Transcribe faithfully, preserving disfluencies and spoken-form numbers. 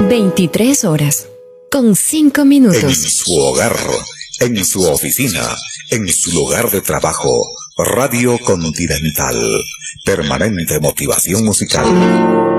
veintitrés horas, con cinco minutos. En su hogar, en su oficina, en su lugar de trabajo, Radio Continental. Permanente motivación musical.